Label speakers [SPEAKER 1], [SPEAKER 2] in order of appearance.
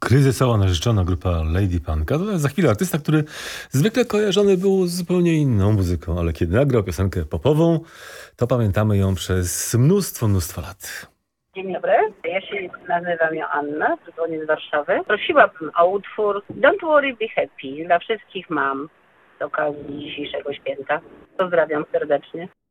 [SPEAKER 1] Kryzysowa narzeczona grupa Lady Punka. To za chwilę artysta, który zwykle kojarzony był z zupełnie inną muzyką, ale kiedy nagrał piosenkę popową, to pamiętamy ją przez mnóstwo lat.
[SPEAKER 2] Dzień dobry, ja się nazywam Joanna, dzwonię z Warszawy. Prosiłabym o utwór Don't Worry, Be Happy dla wszystkich mam z okazji dzisiejszego święta. Pozdrawiam serdecznie.